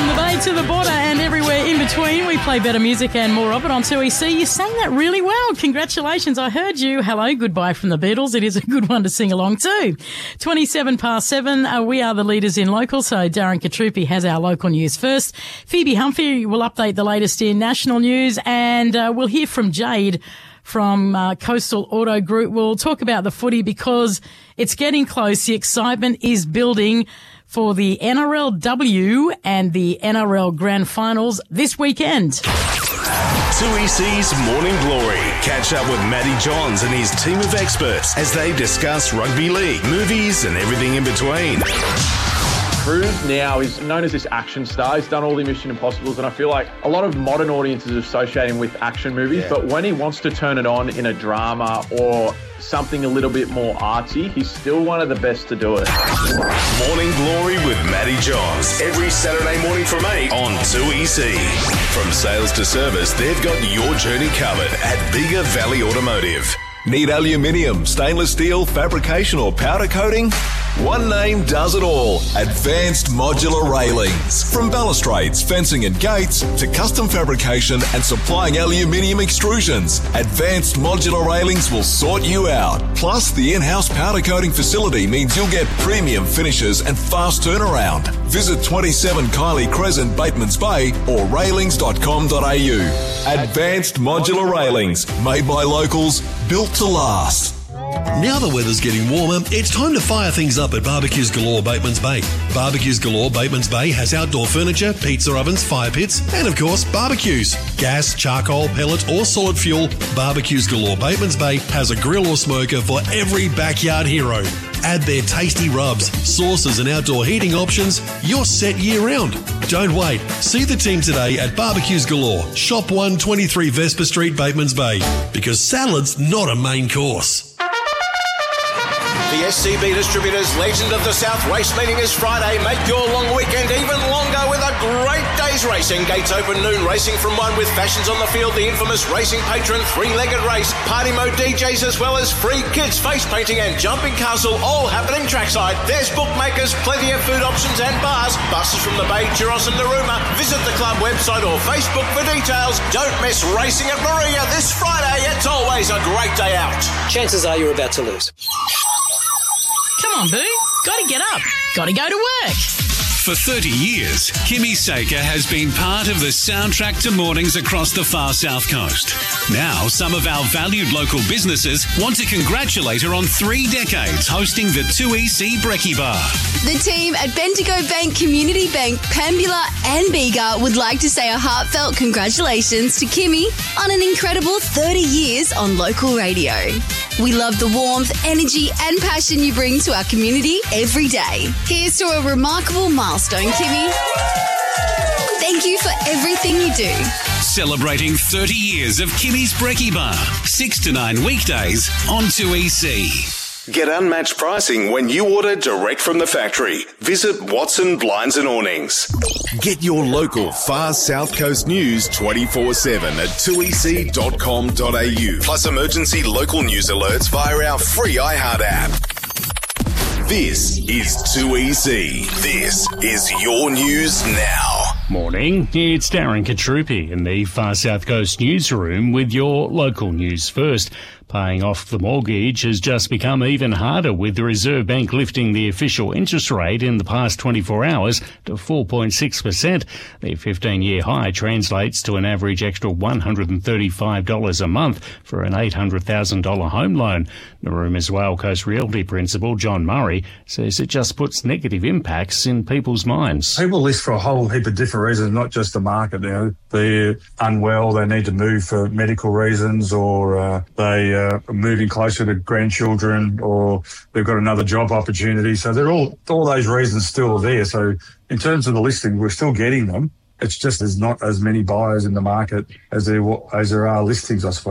From the Bay to the border and everywhere in between, we play better music and more of it on 2EC. You sang that really well. Congratulations. I heard you. Hello, goodbye from the Beatles. It is a good one to sing along to. 7:27. We are the leaders in local, so Darren Katrupi has our local news first. Phoebe Humphrey will update the latest in national news, and we'll hear from Jade from Coastal Auto Group. We'll talk about the footy because it's getting close. The excitement is building for the NRLW and the NRL Grand Finals this weekend. 2EC's Morning Glory. Catch up with Matty Johns and his team of experts as they discuss rugby league, movies and everything in between. Cruise now is known as this action star. He's done all the Mission Impossibles, and I feel like a lot of modern audiences associate him with action movies, but when he wants to turn it on in a drama or something a little bit more artsy, he's still one of the best to do it. Morning Glory with Matty Johns. Every Saturday morning from 8 on 2EC. From sales to service, they've got your journey covered at Bega Valley Automotive. Need aluminium, stainless steel, fabrication or powder coating? One name does it all. Advanced Modular Railings. From balustrades, fencing and gates to custom fabrication and supplying aluminium extrusions, Advanced Modular Railings will sort you out. Plus, the in-house powder coating facility means you'll get premium finishes and fast turnaround. Visit 27 Kylie Crescent, Batemans Bay or railings.com.au. Advanced Modular Railings. Made by locals, built to last. Now the weather's getting warmer, it's time to fire things up at Barbecues Galore Batemans Bay. Barbecues Galore Batemans Bay has outdoor furniture, pizza ovens, fire pits, and of course, barbecues. Gas, charcoal, pellet or solid fuel, Barbecues Galore Batemans Bay has a grill or smoker for every backyard hero. Add their tasty rubs, sauces and outdoor heating options, you're set year round. Don't wait. See the team today at Barbecues Galore, Shop 123 Vesper Street, Batemans Bay. Because salad's not a main course. The SCB Distributors Legend of the South race meeting is Friday. Make your long weekend even longer with a great day's racing. Gates open noon, racing from 1 with Fashions on the Field, the infamous Racing Patron three-legged race, party mode DJs as well as free kids face painting and jumping castle, all happening trackside. There's bookmakers, plenty of food options and bars. Buses from the Bay, Churros and Narooma. Visit the club website or Facebook for details. Don't miss racing at Maria this Friday. It's always a great day out. Chances are you're about to lose. Come on, Boo. Gotta get up. Gotta go to work. For 30 years, Kimmy Saker has been part of the soundtrack to mornings across the far south coast. Now, some of our valued local businesses want to congratulate her on 3 decades hosting the 2EC Brekkie Bar. The team at Bendigo Bank Community Bank, Pambula and Bega would like to say a heartfelt congratulations to Kimmy on an incredible 30 years on local radio. We love the warmth, energy and passion you bring to our community every day. Here's to a remarkable milestone, Kimmy. Thank you for everything you do. Celebrating 30 years of Kimmy's Brekkie Bar. 6 to 9 weekdays on 2EC. Get unmatched pricing when you order direct from the factory. Visit Watson Blinds and Awnings. Get your local far South Coast news 24/7 at 2ec.com.au. Plus emergency local news alerts via our free iHeart app. This is 2EC. This is your news now. Morning, it's Darren Katrupi in the Far South Coast newsroom with your local news first. Paying off the mortgage has just become even harder with the Reserve Bank lifting the official interest rate in the past 24 hours to 4.6%. The 15-year high translates to an average extra $135 a month for an $800,000 home loan. Naruma's Whale Coast Realty principal, John Murray, says it just puts negative impacts in people's minds. People list for a whole heap of different reasons, not just the market. You know, they're unwell, they need to move for medical reasons, or they are moving closer to grandchildren, or they've got another job opportunity. So they're all those reasons still there. So in terms of the listing, we're still getting them. It's just there's not as many buyers in the market as there are listings, I suppose.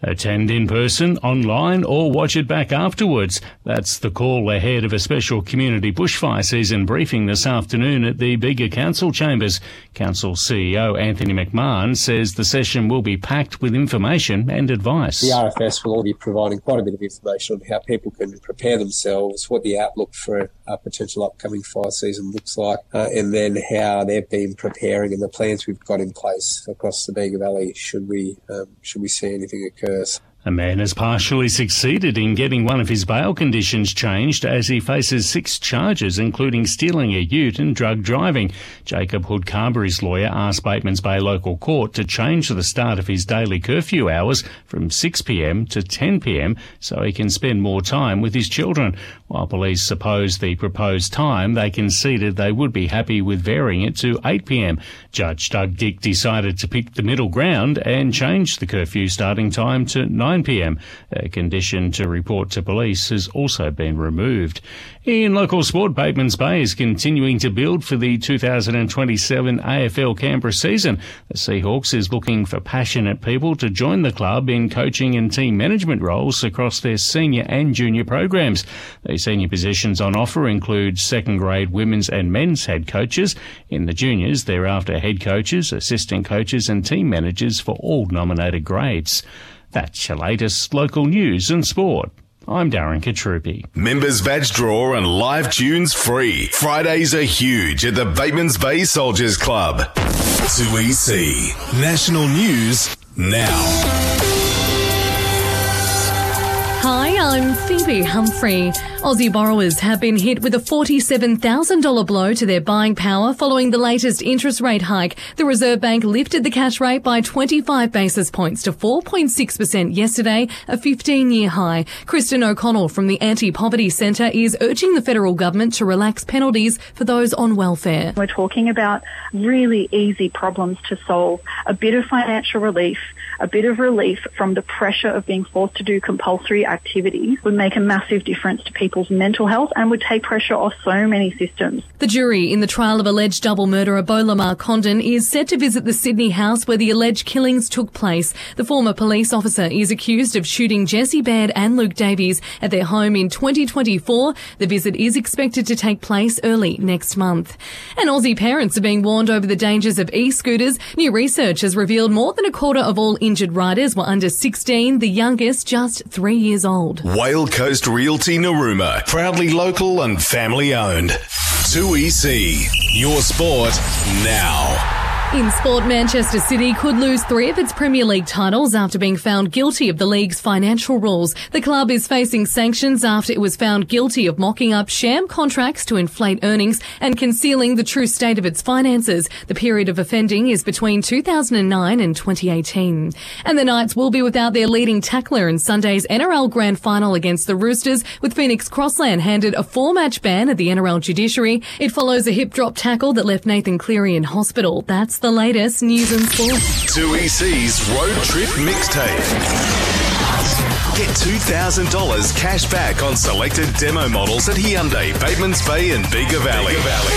Attend in person, online or watch it back afterwards. That's the call ahead of a special community bushfire season briefing this afternoon at the Bega Council Chambers. Council CEO Anthony McMahon says the session will be packed with information and advice. The RFS will be providing quite a bit of information on how people can prepare themselves, what the outlook for a potential upcoming fire season looks like, and then how they've been preparing and the plans we've got in place across the Bega Valley should we see anything occur. A man has partially succeeded in getting one of his bail conditions changed as he faces 6 charges, including stealing a ute and drug driving. Jacob Hood-Carberry's lawyer asked Batemans Bay Local Court to change the start of his daily curfew hours from 6 p.m. to 10 p.m. so he can spend more time with his children. While police opposed the proposed time, they conceded they would be happy with varying it to 8 p.m. Judge Doug Dick decided to pick the middle ground and change the curfew starting time to 9 p.m. A condition to report to police has also been removed. In local sport, Batemans Bay is continuing to build for the 2027 AFL Canberra season. The Seahawks is looking for passionate people to join the club in coaching and team management roles across their senior and junior programs. The senior positions on offer include second-grade women's and men's head coaches. In the juniors, they're after head coaches, assistant coaches and team managers for all nominated grades. That's your latest local news and sport. I'm Darren Katrupi. Members badge draw and live tunes free. Fridays are huge at the Batemans Bay Soldiers Club. 2EC. National News now. Hi, I'm Phoebe Humphrey. Aussie borrowers have been hit with a $47,000 blow to their buying power following the latest interest rate hike. The Reserve Bank lifted the cash rate by 25 basis points to 4.6% yesterday, a 15-year high. Kristen O'Connell from the Anti-Poverty Centre is urging the federal government to relax penalties for those on welfare. We're talking about really easy problems to solve, a bit of financial relief, a bit of relief from the pressure of being forced to do compulsory activities would make a massive difference to people's mental health and would take pressure off so many systems. The jury in the trial of alleged double murderer Beau Lamar Condon is set to visit the Sydney house where the alleged killings took place. The former police officer is accused of shooting Jesse Baird and Luke Davies at their home in 2024. The visit is expected to take place early next month. And Aussie parents are being warned over the dangers of e-scooters. New research has revealed more than a quarter of all injured riders were under 16, the youngest just 3 years old. Whale Coast Realty Narooma, proudly local and family owned. 2EC, your sport now. In sport, Manchester City could lose 3 of its Premier League titles after being found guilty of the league's financial rules. The club is facing sanctions after it was found guilty of mocking up sham contracts to inflate earnings and concealing the true state of its finances. The period of offending is between 2009 and 2018. And the Knights will be without their leading tackler in Sunday's NRL Grand Final against the Roosters, with Phoenix Crossland handed a 4-match ban at the NRL judiciary. It follows a hip drop tackle that left Nathan Cleary in hospital. That's the latest news and sport. 2EC's Road Trip Mixtape. Get $2,000 cash back on selected demo models at Hyundai, Batemans Bay and Bega Valley.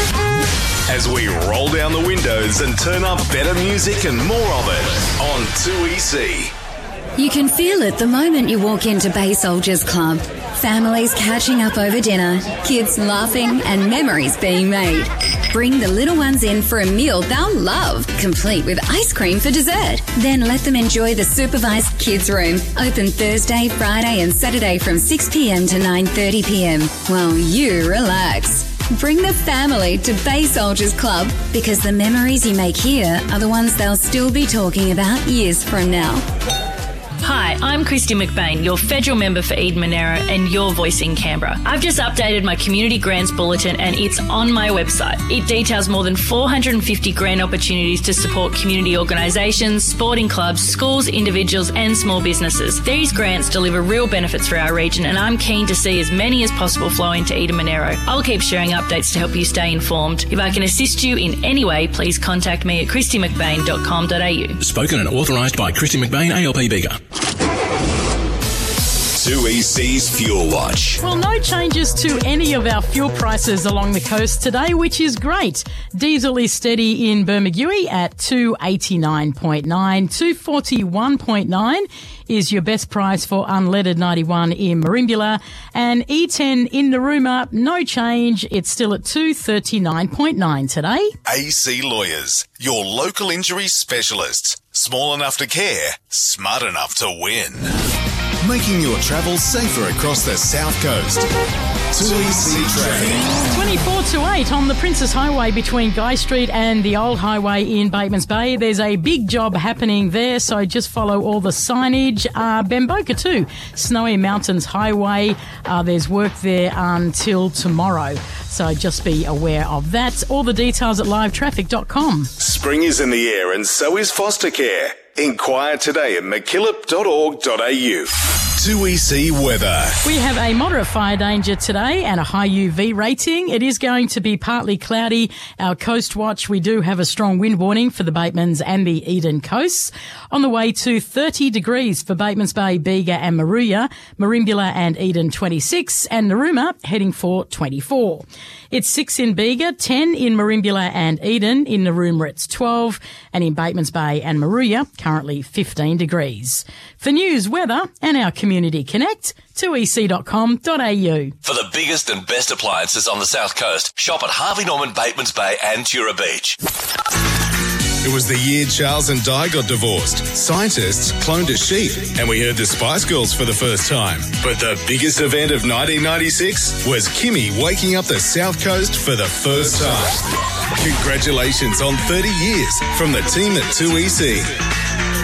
As we roll down the windows and turn up better music and more of it on 2EC. You can feel it the moment you walk into Bay Soldiers Club. Families catching up over dinner, kids laughing and memories being made. Bring the little ones in for a meal they'll love, complete with ice cream for dessert. Then let them enjoy the supervised kids room, open Thursday, Friday and Saturday from 6 p.m. to 9:30 p.m. while you relax. Bring the family to Bay Soldiers Club because the memories you make here are the ones they'll still be talking about years from now. Hi, I'm Christy McBain, your federal member for Eden Monaro and your voice in Canberra. I've just updated my Community Grants Bulletin and it's on my website. It details more than 450 grant opportunities to support community organisations, sporting clubs, schools, individuals and small businesses. These grants deliver real benefits for our region and I'm keen to see as many as possible flow into Eden Monaro. I'll keep sharing updates to help you stay informed. If I can assist you in any way, please contact me at christymcbain.com.au. Spoken and authorised by Christy McBain, ALP Bega. 2EC's Fuel Watch. Well, no changes to any of our fuel prices along the coast today, which is great. Diesel is steady in Bermagui at $2.89.9, $2.41.9 is your best price for unleaded 91 in Merimbula, and E10 in Narooma, no change. It's still at $2.39.9 today. AC Lawyers, your local injury specialists. Small enough to care, smart enough to win. Making your travel safer across the South Coast. 2EC Traffic. 24 to 8 on the Princess Highway between Guy Street and the Old Highway in Batemans Bay. There's a big job happening there, so just follow all the signage. Bamboka too, Snowy Mountains Highway. There's work there until tomorrow, so just be aware of that. All the details at livetraffic.com. Spring is in the air and so is foster care. Inquire today at mckillop.org.au. 2EC weather. We have a moderate fire danger today and a high UV rating. It is going to be partly cloudy. Our coast watch, we do have a strong wind warning for the Batemans and the Eden coasts. On the way to 30 degrees for Batemans Bay, Bega and Maruya, Merimbula and Eden 26, and Narooma heading for 24. It's 6 in Bega, 10 in Merimbula and Eden. In Narooma it's 12, and in Batemans Bay and Maruya currently 15 degrees. For news, weather and our Community Connect, 2ec.com.au. For the biggest and best appliances on the South Coast, shop at Harvey Norman, Batemans Bay and Tura Beach. It was the year Charles and Di got divorced. Scientists cloned a sheep, and we heard the Spice Girls for the first time. But the biggest event of 1996 was Kimmy waking up the South Coast for the first time. Congratulations on 30 years from the team at 2EC.